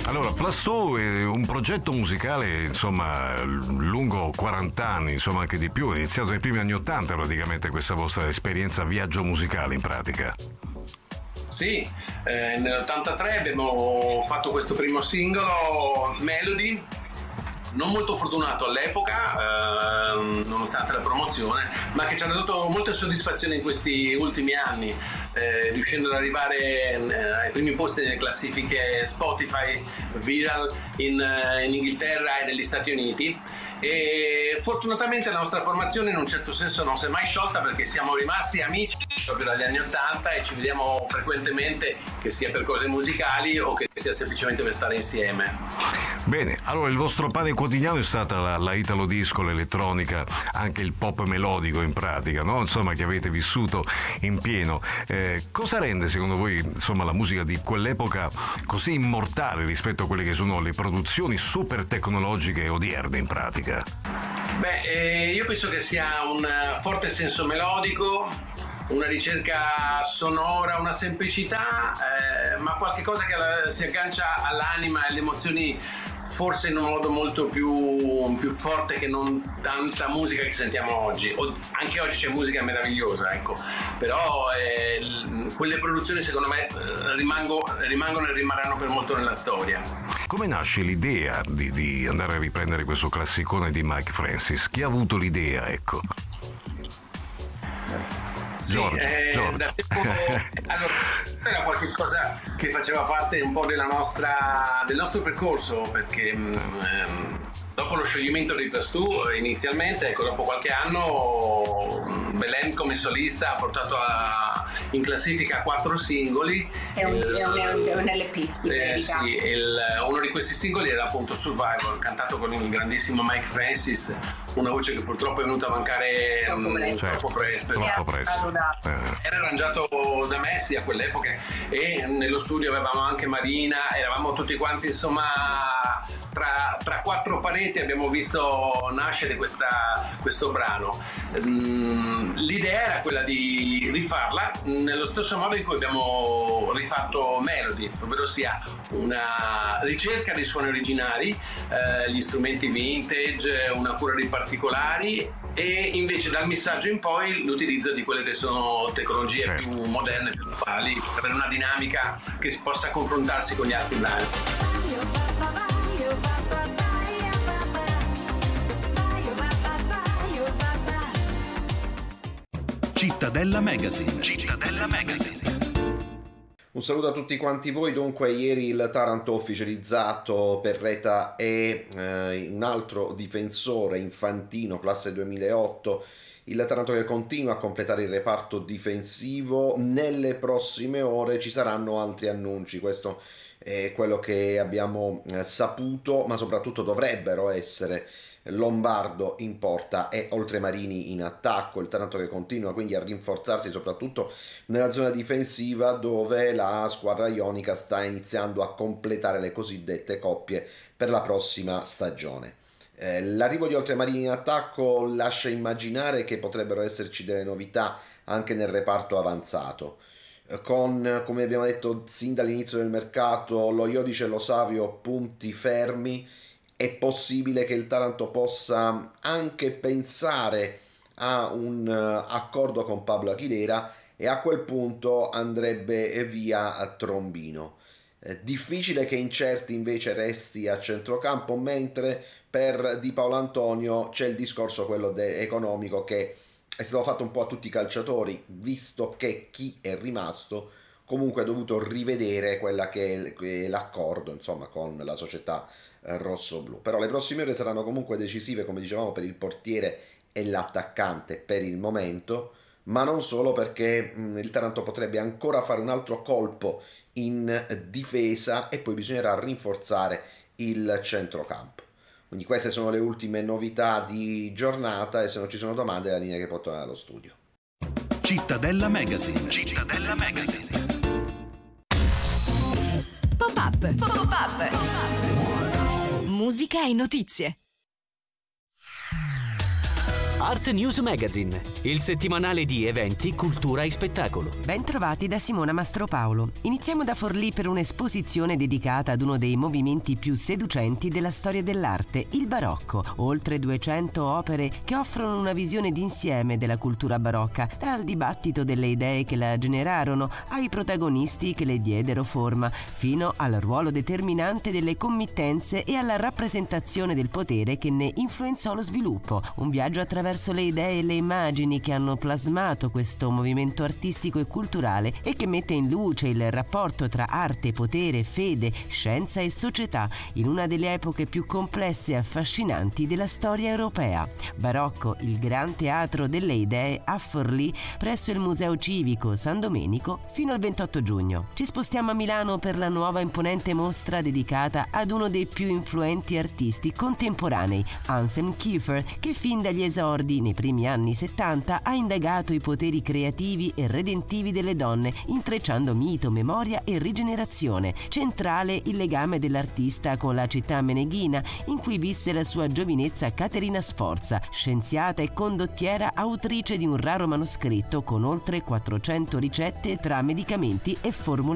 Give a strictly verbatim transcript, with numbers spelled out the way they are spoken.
Allora, Plus due è un progetto musicale, insomma, lungo quaranta anni, insomma anche di più, è iniziato nei primi anni ottanta praticamente questa vostra esperienza viaggio musicale in pratica. Sì, eh, nell'ottantatré abbiamo fatto questo primo singolo, Melody, non molto fortunato all'epoca, eh, nonostante la promozione, ma che ci ha dato molte soddisfazioni in questi ultimi anni, eh, riuscendo ad arrivare eh, ai primi posti nelle classifiche Spotify Viral in, eh, in Inghilterra e negli Stati Uniti. E fortunatamente la nostra formazione in un certo senso non si è mai sciolta, perché siamo rimasti amici proprio dagli anni ottanta e ci vediamo frequentemente, che sia per cose musicali o che sia semplicemente per stare insieme. Bene, allora il vostro pane quotidiano è stata la, la italo disco, l'elettronica, anche il pop melodico in pratica, no? Insomma, che avete vissuto in pieno. Eh, cosa rende secondo voi, insomma, la musica di quell'epoca così immortale rispetto a quelle che sono le produzioni super tecnologiche odierne in pratica? Beh, eh, io penso che sia un forte senso melodico, una ricerca sonora, una semplicità, eh, ma qualche cosa che la, si aggancia all'anima e alle emozioni, forse in un modo molto più, più forte che non tanta musica che sentiamo oggi. O, anche oggi c'è musica meravigliosa, ecco, però eh, l- quelle produzioni secondo me eh, rimango, rimangono e rimarranno per molto nella storia. Come nasce l'idea di, di andare a riprendere questo classicone di Mike Francis? Chi ha avuto l'idea, ecco? Sì, Giorgio, eh, Giorgio. Da tempo, allora, era qualche cosa che faceva parte un po' della nostra, del nostro percorso, perché ehm, dopo lo scioglimento dei Plus due inizialmente, ecco, dopo qualche anno Belen come solista ha portato a, in classifica quattro singoli. È un, il, è un, è un L P. Eh, sì, il, uno di questi singoli era appunto Survival, cantato con il grandissimo Mike Francis, una voce che purtroppo è venuta a mancare troppo presto. Certo, troppo presto, troppo presto. Eh. Era arrangiato da Messi a quell'epoca e nello studio avevamo anche Marina, eravamo tutti quanti, insomma, tra, tra quattro pareti abbiamo visto nascere questa, questo brano. L'idea era quella di rifarla nello stesso modo in cui abbiamo rifatto Melody, ovvero sia una ricerca dei suoni originali, eh, gli strumenti vintage, una cura dei particolari, e invece dal missaggio in poi l'utilizzo di quelle che sono tecnologie certo. più moderne, più attuali, per avere una dinamica che si possa confrontarsi con gli altri brani. Cittadella Magazine. Cittadella Magazine. Un saluto a tutti quanti voi. Dunque, ieri il Taranto ha ufficializzato Perreta e eh, un altro difensore, Infantino, classe duemilaotto. Il Taranto che continua a completare il reparto difensivo. Nelle prossime ore ci saranno altri annunci, questo è quello che abbiamo eh, saputo, ma soprattutto dovrebbero essere Lombardo in porta e Oltremarini in attacco. Il Taranto che continua quindi a rinforzarsi soprattutto nella zona difensiva, dove la squadra ionica sta iniziando a completare le cosiddette coppie per la prossima stagione. Eh, l'arrivo di Oltremarini in attacco lascia immaginare che potrebbero esserci delle novità anche nel reparto avanzato, eh, con, come abbiamo detto sin dall'inizio del mercato, lo Iodice e lo Savio punti fermi. È possibile che il Taranto possa anche pensare a un accordo con Pablo Achilera e a quel punto andrebbe via a Trombino. Eh, difficile che Incerti invece resti a centrocampo, mentre per Di Paolo Antonio c'è il discorso quello de- economico che è stato fatto un po' a tutti i calciatori, visto che chi è rimasto comunque ha dovuto rivedere quella che è l'accordo, insomma, con la società rossoblu. Però le prossime ore saranno comunque decisive, come dicevamo, per il portiere e l'attaccante per il momento, ma non solo, perché mh, il Taranto potrebbe ancora fare un altro colpo in difesa e poi bisognerà rinforzare il centrocampo. Quindi queste sono le ultime novità di giornata, e se non ci sono domande la linea che può tornare allo studio. Cittadella Magazine. Cittadella Magazine. Pop-up. Pop-up. Musica e notizie. Art News Magazine, il settimanale di eventi, cultura e spettacolo. Ben trovati da Simona Mastropaolo. Iniziamo da Forlì per un'esposizione dedicata ad uno dei movimenti più seducenti della storia dell'arte, il barocco. Oltre duecento opere che offrono una visione d'insieme della cultura barocca, dal dibattito delle idee che la generarono ai protagonisti che le diedero forma, fino al ruolo determinante delle committenze e alla rappresentazione del potere che ne influenzò lo sviluppo. Un viaggio attraverso le idee e le immagini che hanno plasmato questo movimento artistico e culturale e che mette in luce il rapporto tra arte, potere, fede, scienza e società in una delle epoche più complesse e affascinanti della storia europea. Barocco, il Gran Teatro delle Idee a Forlì presso il Museo Civico San Domenico fino al ventotto giugno. Ci spostiamo a Milano per la nuova imponente mostra dedicata ad uno dei più influenti artisti contemporanei, Anselm Kiefer, che fin dagli esordi nei primi anni settanta ha indagato i poteri creativi e redentivi delle donne, intrecciando mito, memoria e rigenerazione. Centrale il legame dell'artista con la città meneghina in cui visse la sua giovinezza Caterina Sforza, scienziata e condottiera, autrice di un raro manoscritto con oltre quattrocento ricette tra medicamenti e formule